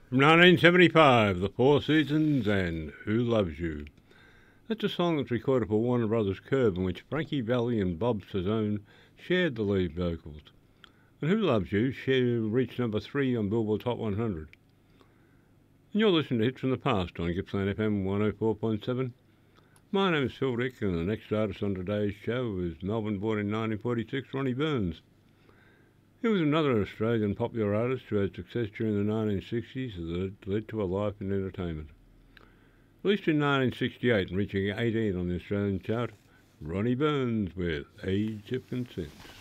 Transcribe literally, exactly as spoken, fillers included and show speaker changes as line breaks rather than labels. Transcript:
From nineteen seventy-five, The Four Seasons and Who Loves You. That's a song that's recorded for Warner Brothers Curb, in which Frankie Valli and Bob Sazzone shared the lead vocals. And Who Loves You reached number three on Billboard's Hot one hundred. And you're listening to Hits from the Past on Gippsland F M one oh four point seven. My name is Phil Dick, and the next artist on today's show is Melbourne-born in nineteen forty-six, Ronnie Burns. He was another Australian popular artist who had success during the nineteen sixties that led to a life in entertainment. Released in nineteen sixty-eight and reaching eighteen on the Australian chart, Ronnie Burns with Age of Consent.